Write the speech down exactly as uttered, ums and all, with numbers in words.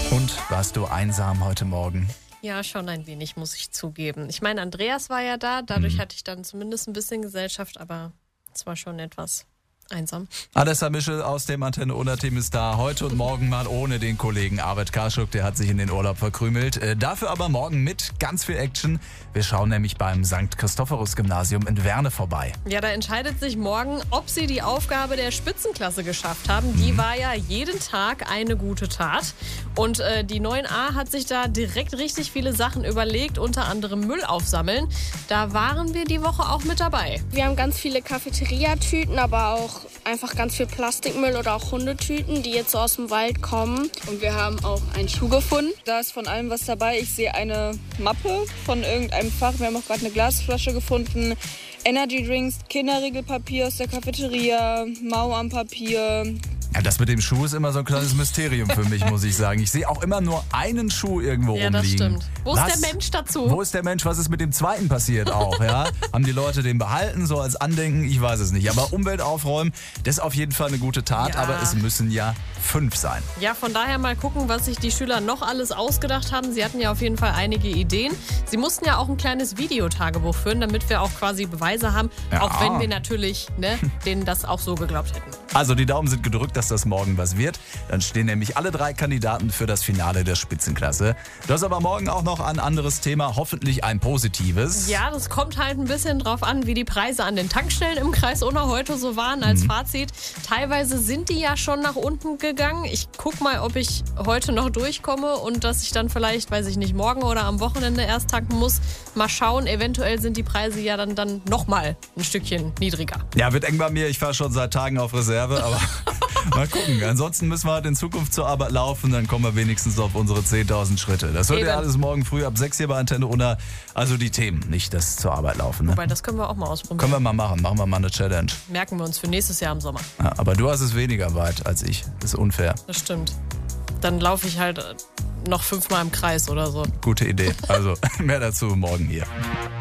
Und warst du einsam heute Morgen? Ja, schon ein wenig, muss ich zugeben. Ich meine, Andreas war ja da, dadurch Mhm. hatte ich dann zumindest ein bisschen Gesellschaft, aber es war schon etwas einsam. Alessa Mischel aus dem Antenne-Unna-Team ist da. Heute und morgen mal ohne den Kollegen Arvid Karschuk, der hat sich in den Urlaub verkrümelt. Äh, dafür aber morgen mit ganz viel Action. Wir schauen nämlich beim Sankt Christophorus-Gymnasium in Werne vorbei. Ja, da entscheidet sich morgen, ob sie die Aufgabe der Spitzenklasse geschafft haben. Die war ja jeden Tag eine gute Tat. Und äh, die neun a hat sich da direkt richtig viele Sachen überlegt, unter anderem Müll aufsammeln. Da waren wir die Woche auch mit dabei. Wir haben ganz viele Cafeteria-Tüten, aber auch einfach ganz viel Plastikmüll oder auch Hundetüten, die jetzt so aus dem Wald kommen. Und wir haben auch einen Schuh gefunden. Da ist von allem was dabei. Ich sehe eine Mappe von irgendeinem Fach. Wir haben auch gerade eine Glasflasche gefunden. Energy Drinks, Kinderriegelpapier aus der Cafeteria, Mauerpapier. Ja, das mit dem Schuh ist immer so ein kleines Mysterium für mich, muss ich sagen. Ich sehe auch immer nur einen Schuh irgendwo Ja, rumliegen. das stimmt. Wo Was? ist der Mensch dazu? Wo ist der Mensch? Was ist mit dem zweiten passiert auch? Ja? Haben die Leute den behalten, so als Andenken? Ich weiß es nicht. Aber Umwelt aufräumen, das ist auf jeden Fall eine gute Tat. Ja. Aber es müssen ja fünf sein. Ja, von daher mal gucken, was sich die Schüler noch alles ausgedacht haben. Sie hatten ja auf jeden Fall einige Ideen. Sie mussten ja auch ein kleines Videotagebuch führen, damit wir auch quasi Beweise haben, Ja. auch wenn wir natürlich ne, denen das auch so geglaubt hätten. Also die Daumen sind gedrückt, dass das morgen was wird. Dann stehen nämlich alle drei Kandidaten für das Finale der Spitzenklasse. Das ist aber morgen auch noch ein anderes Thema, hoffentlich ein positives. Ja, das kommt halt ein bisschen drauf an, wie die Preise an den Tankstellen im Kreis Unna heute so waren als Fazit. Teilweise sind die ja schon nach unten gegangen. Ich guck mal, ob ich heute noch durchkomme und dass ich dann vielleicht, weiß ich nicht, morgen oder am Wochenende erst tanken muss. Mal schauen, eventuell sind die Preise ja dann, dann nochmal ein Stückchen niedriger. Ja, wird eng bei mir. Ich fahre schon seit Tagen auf Reserve, aber mal gucken. Ansonsten müssen wir halt in Zukunft zur Arbeit laufen, dann kommen wir wenigstens auf unsere zehntausend Schritte. Das hört Eben. ihr alles morgen früh ab sechs hier bei Antenne Unna. Also die Themen, nicht das zur Arbeit laufen. Ne? Wobei, das können wir auch mal ausprobieren. Können wir mal machen. Machen wir mal eine Challenge. Merken wir uns für nächstes Jahr im Sommer. Ja, aber du hast es weniger weit als ich. Das ist unfair. Das stimmt. Dann laufe ich halt noch fünfmal im Kreis oder so. Gute Idee. Also mehr dazu morgen hier.